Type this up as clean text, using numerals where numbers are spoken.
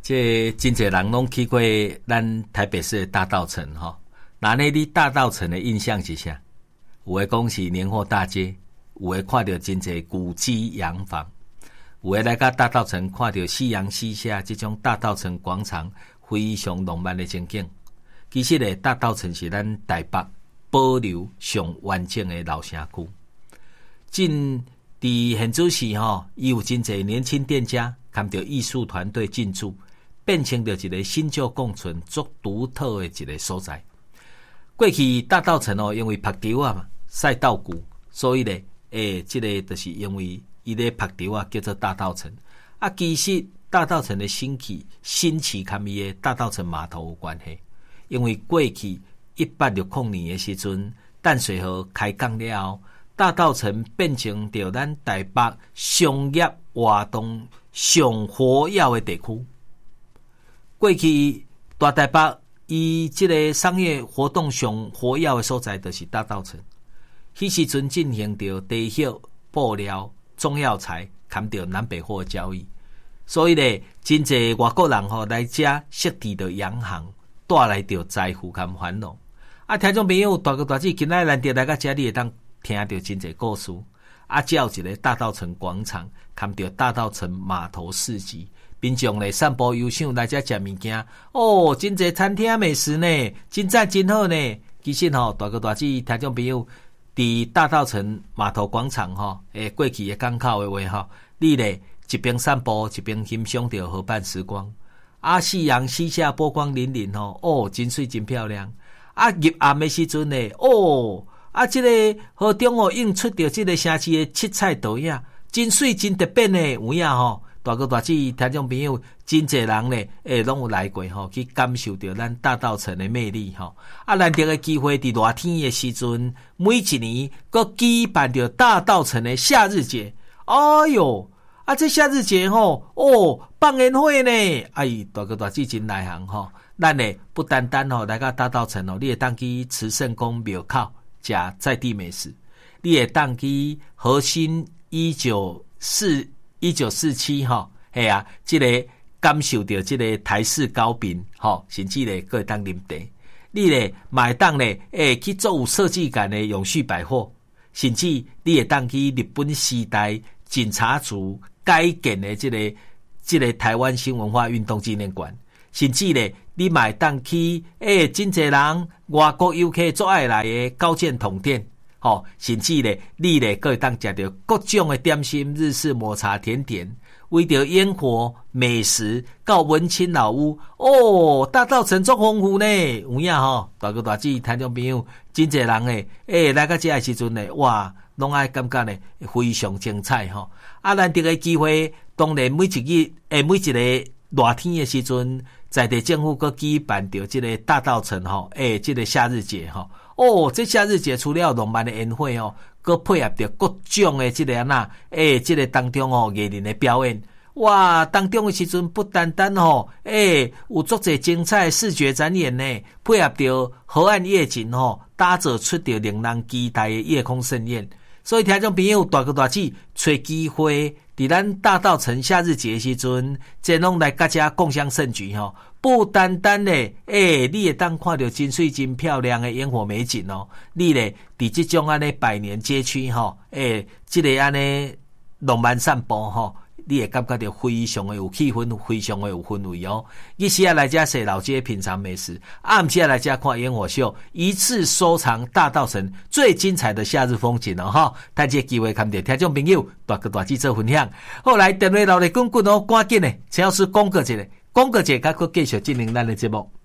这真侪人拢去过咱台北市的大稻埕吼。那你大稻埕的印象是啥？有的讲是年货大街，有的看到真侪古迹洋房，有的来到大稻埕看到夕阳西下这种大稻埕广场非常浪漫的情景。其实咧，大稻埕是咱台北保留上完整的老城区。伫现主时吼，伊有真侪年轻店家看到艺术团队进驻，变成着一个新旧共存、足独特的一个所在。过去大稻埕因为晒稻啊嘛，晒稻谷，所以咧，这个就是因为伊咧晒稻啊，叫做大稻埕。其实大稻埕的兴起，跟伊的大稻埕码头有关系。因为过去1860年的时阵，淡水河开港了后，大稻埕变成着咱台北商业活动上活跃的地区。过去大台北伊这个商业活动上活跃的所在，就是大稻埕。迄时阵进行着地壳、布料、中药材，含着南北货交易，所以咧，真侪外国人来遮设置着洋行，带来着财富跟繁荣。听众朋友，大哥大姐，今仔咱就来到这里，会当听到真侪故事。只有一个大稻埕广场，看到大稻埕码头市集，民众咧散步游赏来遮食物件。真侪餐厅美食呢，真赞真好呢。其实大哥大姐，听众朋友，伫大稻埕码头广场过去的港口的话你咧一边散步一边欣赏着河畔时光。夕阳西下，波光粼粼真水真漂亮。入暗的时阵呢，这个河中映出着这个城市的七彩倒影，真水真特别呢。有影大哥大姐听众朋友，真侪人呢，拢有来过去感受着咱大稻埕的魅力难得的机会，伫热天的时阵，每一年佮举办着大稻埕的夏日节。这夏日节放烟火呢，大哥大姐真内行咱呢不单单来到大稻埕你会当去慈圣宫庙口吃在地美食，你会当去和新1947这个感受到这个台式高饼甚至咧个当啉茶，你咧买当咧去做有设计感的永续百货，甚至你会当去日本时代警察局改建的这个台湾新文化运动纪念馆，甚至咧你买当去真侪人外国游客最爱来的高建统店甚至咧你咧可以当食到各种的点心、日式抹茶甜点，为着烟火美食到文青老屋大稻埕足丰富呢。有影大哥大姐听众朋友，真侪人来到这的时阵呢，哇，拢爱感觉呢非常精彩难得的机会，当然每一个热天的时阵，在地政府佮举办着这个大稻埕这个夏日节这夏日节除了浪漫的烟火佮配合着各种的这个这个当中艺人的表演。哇，当中的时阵不单单有足侪精彩的视觉展演呢，配合着河岸夜景打造出着令人期待的夜空盛宴。所以听众朋友，大哥大姐找机会伫咱大稻埕夏日节的时阵，真拢来甲遮共襄盛举不单单咧你会当看到真水真漂亮的烟火美景你咧伫这种安尼百年街区这个安尼浪漫散步你会感觉到非常的有气氛，非常的有氛围日时来遮踅老街品尝美食，暗时来遮看烟火秀，一次收藏大稻埕最精彩的夏日风景趁这机会看到听众朋友大哥大姐做分享。后来电话留咧滚滚赶紧的，陈老师讲过一个，甲佫继续进行咱的节目。